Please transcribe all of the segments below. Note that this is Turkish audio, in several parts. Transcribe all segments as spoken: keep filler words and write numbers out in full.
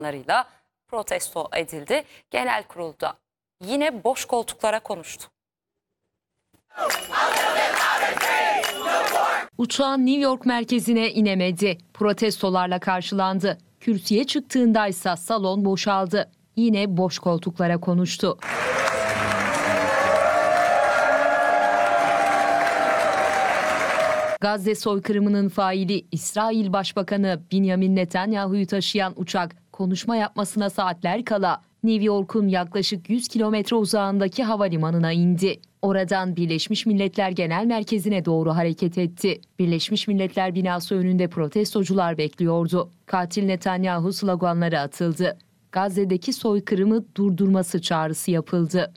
sloganlarıyla protesto edildi. Genel kurulda yine boş koltuklara konuştu. Uçağın New York merkezine inemedi. Protestolarla karşılandı. Kürsüye çıktığındaysa salon boşaldı. Yine boş koltuklara konuştu. Gazze soykırımının faili İsrail Başbakanı Benjamin Netanyahu'yu taşıyan uçak konuşma yapmasına saatler kala New York'un yaklaşık yüz kilometre uzağındaki havalimanına indi. Oradan Birleşmiş Milletler Genel Merkezi'ne doğru hareket etti. Birleşmiş Milletler binası önünde protestocular bekliyordu. Katil Netanyahu sloganları atıldı. Gazze'deki soykırımı durdurması çağrısı yapıldı.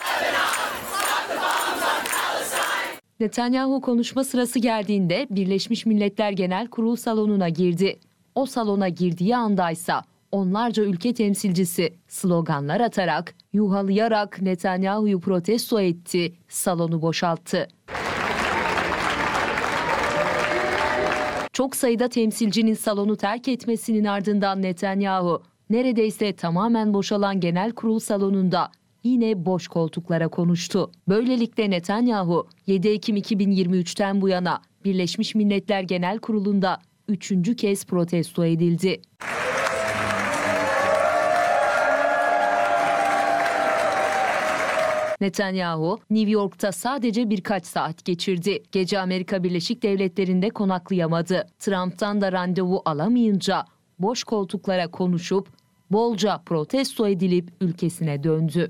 Netanyahu konuşma sırası geldiğinde Birleşmiş Milletler Genel Kurul salonuna girdi. O salona girdiği andaysa onlarca ülke temsilcisi sloganlar atarak, yuhalayarak Netanyahu'yu protesto etti, salonu boşalttı. Çok sayıda temsilcinin salonu terk etmesinin ardından Netanyahu, neredeyse tamamen boşalan genel kurul salonunda yine boş koltuklara konuştu. Böylelikle Netanyahu yedi Ekim iki bin yirmi üç'ten bu yana Birleşmiş Milletler Genel Kurulu'nda üçüncü kez protesto edildi. Netanyahu, New York'ta sadece birkaç saat geçirdi. Gece Amerika Birleşik Devletleri'nde konaklayamadı. Trump'tan da randevu alamayınca boş koltuklara konuşup bolca protesto edilip ülkesine döndü.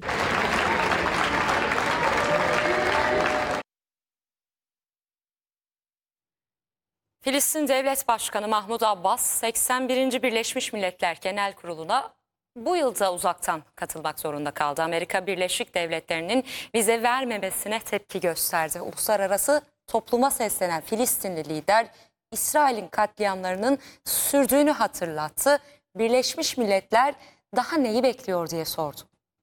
Filistin Devlet Başkanı Mahmud Abbas, seksen birinci Birleşmiş Milletler Genel Kurulu'na bu yılda uzaktan katılmak zorunda kaldı. Amerika Birleşik Devletleri'nin vize vermemesine tepki gösterdi. Uluslararası topluma seslenen Filistinli lider, İsrail'in katliamlarının sürdüğünü hatırlattı. Birleşmiş Milletler daha neyi bekliyor diye sordu.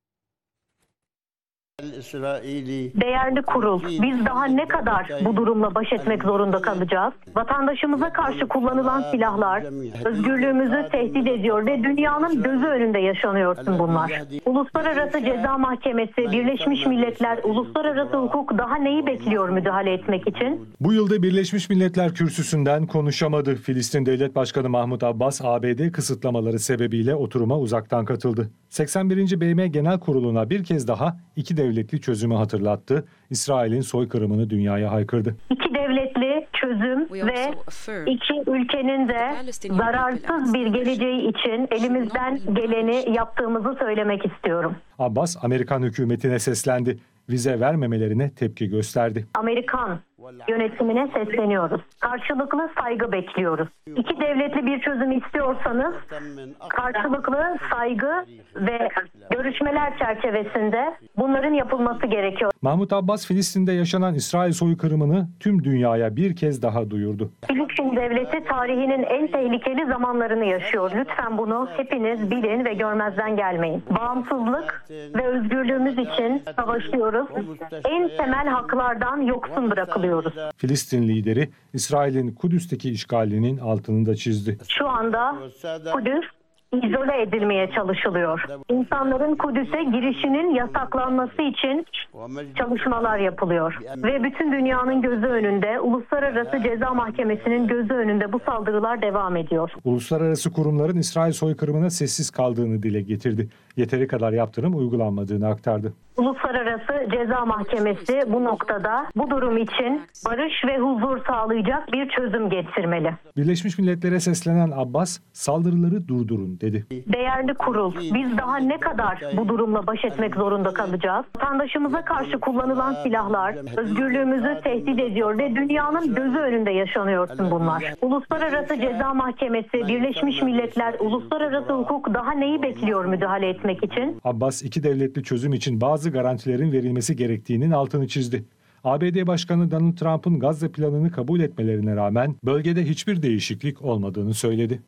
Değerli kurul, biz daha ne kadar bu durumla baş etmek zorunda kalacağız? Vatandaşımıza karşı kullanılan silahlar özgürlüğümüzü tehdit ediyor ve dünyanın gözü önünde yaşanıyorsun bunlar. Uluslararası Ceza Mahkemesi, Birleşmiş Milletler, uluslararası hukuk daha neyi bekliyor müdahale etmek için? Bu yılda Birleşmiş Milletler kürsüsünden konuşamadı. Filistin Devlet Başkanı Mahmud Abbas, A B D kısıtlamaları sebebiyle oturuma uzaktan katıldı. seksen birinci B M Genel Kurulu'na bir kez daha iki devletli çözümü hatırlattı. İsrail'in soykırımını dünyaya haykırdı. İki devletli çözüm ve iki ülkenin de zararsız bir geleceği için elimizden geleni yaptığımızı söylemek istiyorum. Abbas, Amerikan hükümetine seslendi. Vize vermemelerine tepki gösterdi. Amerikan yönetimine sesleniyoruz. Karşılıklı saygı bekliyoruz. İki devletli bir çözüm istiyorsanız karşılıklı saygı ve görüşmeler çerçevesinde bunların yapılması gerekiyor. Mahmud Abbas, Filistin'de yaşanan İsrail soykırımını tüm dünyaya bir kez daha duyurdu. Filistin devleti tarihinin en tehlikeli zamanlarını yaşıyor. Lütfen bunu hepiniz bilin ve görmezden gelmeyin. Bağımsızlık ve özgürlüğümüz için savaşıyoruz. En temel haklardan yoksun bırakılıyoruz. Filistin lideri İsrail'in Kudüs'teki işgalinin altını da çizdi. Şu anda Kudüs izole edilmeye çalışılıyor. İnsanların Kudüs'e girişinin yasaklanması için çalışmalar yapılıyor. Ve bütün dünyanın gözü önünde, Uluslararası Ceza Mahkemesi'nin gözü önünde bu saldırılar devam ediyor. Uluslararası kurumların İsrail soykırımına sessiz kaldığını dile getirdi. Yeteri kadar yaptırım uygulanmadığını aktardı. Uluslararası Ceza Mahkemesi bu noktada bu durum için barış ve huzur sağlayacak bir çözüm getirmeli. Birleşmiş Milletler'e seslenen Abbas, saldırıları durdurun dedi. Değerli kurul, biz daha ne kadar bu durumla baş etmek zorunda kalacağız? Vatandaşımıza karşı kullanılan silahlar özgürlüğümüzü tehdit ediyor ve dünyanın gözü önünde yaşanıyorsun bunlar. Uluslararası Ceza Mahkemesi, Birleşmiş Milletler, uluslararası hukuk daha neyi bekliyor müdahale etmek için? Abbas, iki devletli çözüm için bazı garantilerin verilmesi gerektiğinin altını çizdi. A B D Başkanı Donald Trump'ın Gazze planını kabul etmelerine rağmen bölgede hiçbir değişiklik olmadığını söyledi.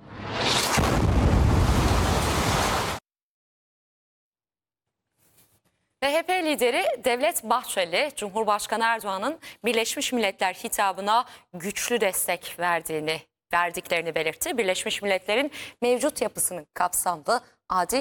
C H P lideri Devlet Bahçeli, Cumhurbaşkanı Erdoğan'ın Birleşmiş Milletler hitabına güçlü destek verdiğini, verdiklerini belirtti. Birleşmiş Milletler'in mevcut yapısının kapsamlı, adil